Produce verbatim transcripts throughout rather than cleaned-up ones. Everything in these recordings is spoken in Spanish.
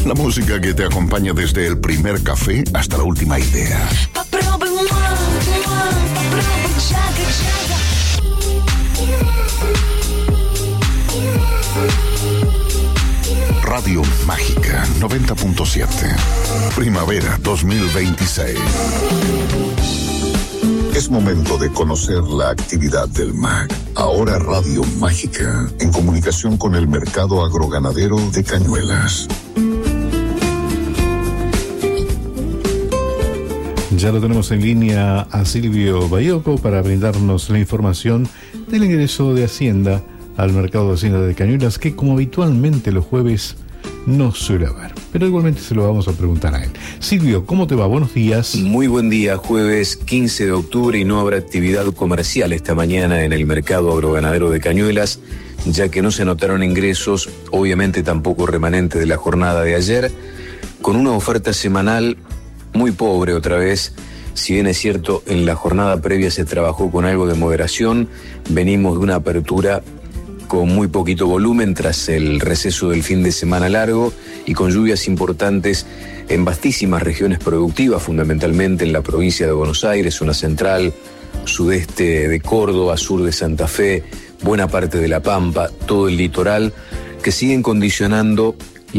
La música que te acompaña desde el primer café hasta la última idea. Radio Mágica noventa punto siete. Primavera dos mil veintiséis. Es momento de conocer la actividad del M A G. Ahora Radio Mágica, en comunicación con el mercado agroganadero de Cañuelas. Ya lo tenemos en línea a Silvio Bayoco para brindarnos la información del ingreso de Hacienda al mercado de Hacienda de Cañuelas, que como habitualmente los jueves no suele haber. Pero igualmente se lo vamos a preguntar a él. Silvio, ¿cómo te va? Buenos días. Muy buen día, jueves quince de octubre y no habrá actividad comercial esta mañana en el mercado agroganadero de Cañuelas, ya que no se anotaron ingresos, obviamente tampoco remanente de la jornada de ayer, con una oferta semanal muy pobre otra vez. Si bien es cierto, en la jornada previa se trabajó con algo de moderación, venimos de una apertura con muy poquito volumen tras el receso del fin de semana largo y con lluvias importantes en vastísimas regiones productivas, fundamentalmente en la provincia de Buenos Aires, zona central, sudeste de Córdoba, sur de Santa Fe, buena parte de La Pampa, todo el litoral, que siguen condicionando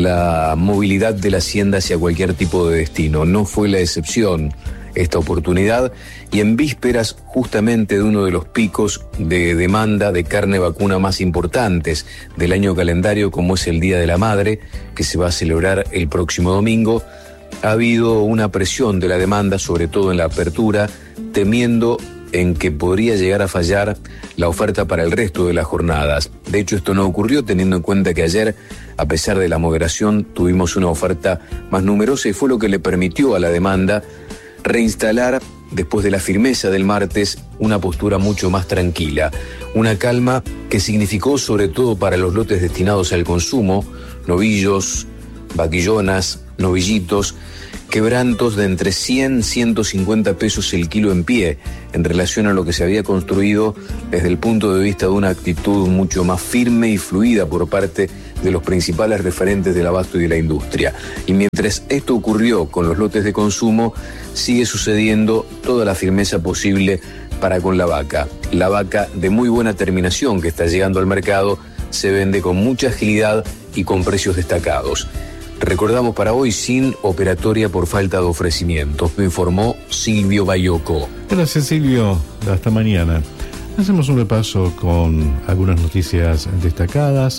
la movilidad de la hacienda hacia cualquier tipo de destino. No fue la excepción esta oportunidad, y en vísperas justamente de uno de los picos de demanda de carne vacuna más importantes del año calendario, como es el Día de la Madre, que se va a celebrar el próximo domingo, ha habido una presión de la demanda, sobre todo en la apertura, temiendo en que podría llegar a fallar la oferta para el resto de las jornadas. De hecho, esto no ocurrió, teniendo en cuenta que ayer, a pesar de la moderación, tuvimos una oferta más numerosa y fue lo que le permitió a la demanda reinstalar, después de la firmeza del martes, una postura mucho más tranquila. Una calma que significó, sobre todo para los lotes destinados al consumo, novillos, vaquillonas, novillitos, quebrantos de entre cien y ciento cincuenta pesos el kilo en pie, en relación a lo que se había construido desde el punto de vista de una actitud mucho más firme y fluida por parte de los principales referentes del abasto y de la industria. Y mientras esto ocurrió con los lotes de consumo, sigue sucediendo toda la firmeza posible para con la vaca. La vaca de muy buena terminación que está llegando al mercado se vende con mucha agilidad y con precios destacados. Recordamos para hoy sin operatoria por falta de ofrecimientos, me informó Silvio Bayoco. Gracias, Silvio. Hasta mañana. Hacemos un repaso con algunas noticias destacadas.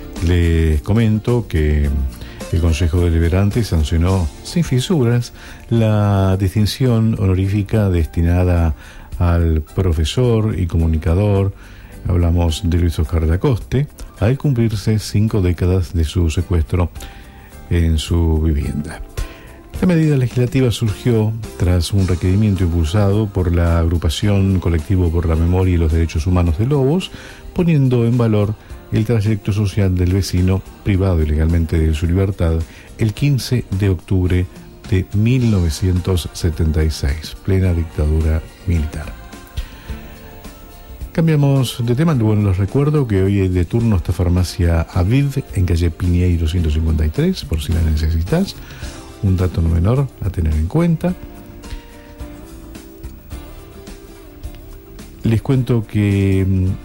Les comento que el Consejo Deliberante sancionó sin fisuras la distinción honorífica destinada al profesor y comunicador, hablamos de Luis Oscar Lacoste, al cumplirse cinco décadas de su secuestro en su vivienda. La medida legislativa surgió tras un requerimiento impulsado por la agrupación Colectivo por la Memoria y los Derechos Humanos de Lobos, poniendo en valor el trayecto social del vecino privado ilegalmente de su libertad el quince de octubre de mil novecientos setenta y seis, plena dictadura militar. Cambiamos de tema. Bueno, les recuerdo que hoy hay de turno esta farmacia Aviv en calle Piñeiro ciento cincuenta y tres, por si la necesitas. Un dato no menor a tener en cuenta. Les cuento que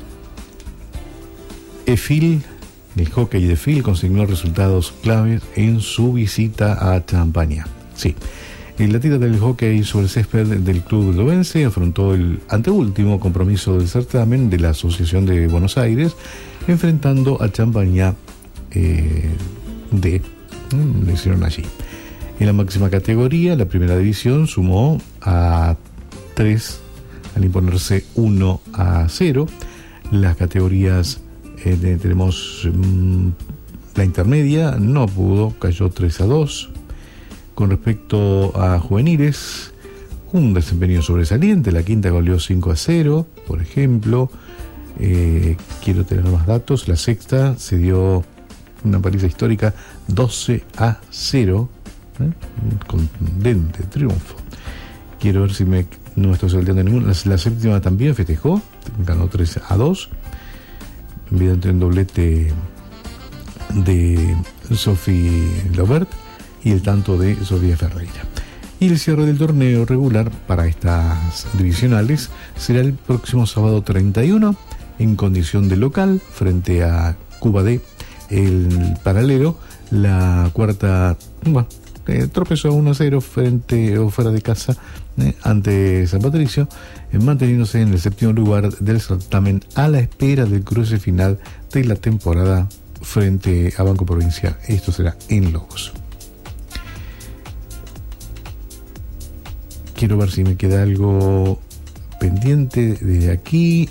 EFIL, el hockey de Phil, consignó resultados claves en su visita a Champaña. Sí. El latino del hockey sobre el césped del club lobense afrontó el anteúltimo compromiso del certamen de la Asociación de Buenos Aires, enfrentando a Champaña eh, D. Lo hicieron allí. En la máxima categoría, la primera división sumó a tres al imponerse uno a cero. Las categorías eh, de, tenemos mmm, la intermedia, no pudo, cayó tres a dos. Con respecto a juveniles, un desempeño sobresaliente. La quinta goleó cinco a cero, por ejemplo. Eh, quiero tener más datos. La sexta se dio una paliza histórica doce a cero. ¿eh? Un contundente triunfo. Quiero ver si me, no me estoy salteando ninguna. La, la séptima también festejó, ganó tres a dos. Mediante un doblete de Sophie Lobert y el tanto de Sofía Ferreira. Y el cierre del torneo regular para estas divisionales será el próximo sábado treinta y uno en condición de local frente a Cuba D. El paralelo, la cuarta, bueno, eh, tropezó uno a cero frente o fuera de casa eh, ante San Patricio, eh, manteniéndose en el séptimo lugar del certamen a la espera del cruce final de la temporada frente a Banco Provincial. Esto será en Lobos. Quiero ver si me queda algo pendiente desde aquí.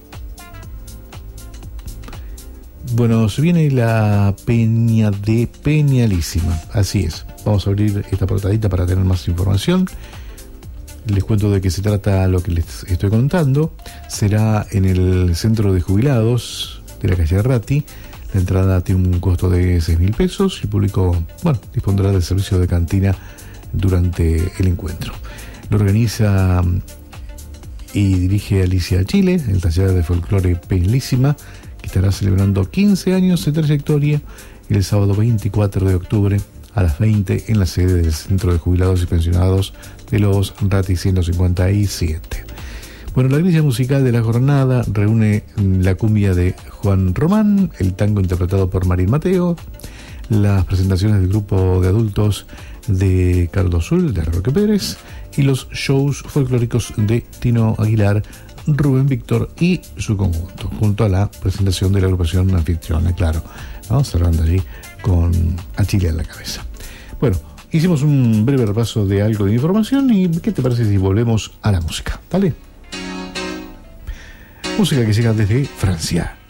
Bueno, se viene la Peña de Peñalísima. Así es. Vamos a abrir esta portadita para tener más información. Les cuento de qué se trata lo que les estoy contando. Será en el centro de jubilados de la calle Ratti. La entrada tiene un costo de seis mil pesos. El público, bueno, dispondrá del servicio de cantina durante el encuentro. Lo organiza y dirige Alicia Chile, el taller de folclore Peñalísima, que estará celebrando quince años de trayectoria el sábado veinticuatro de octubre a las veinte en la sede del Centro de Jubilados y Pensionados de Lobos, Ratti ciento cincuenta y siete. Bueno, la grilla musical de la jornada reúne la cumbia de Juan Román, el tango interpretado por Marín Mateo, las presentaciones del grupo de adultos de Cardo Azul, de Roque Pérez, y los shows folclóricos de Tino Aguilar, Rubén Víctor y su conjunto, junto a la presentación de la agrupación anfitriona, claro, ¿no? Cerrando allí con a Chile a la cabeza. Bueno, hicimos un breve repaso de algo de información y ¿qué te parece si volvemos a la música? ¿Vale? Música que llega desde Francia.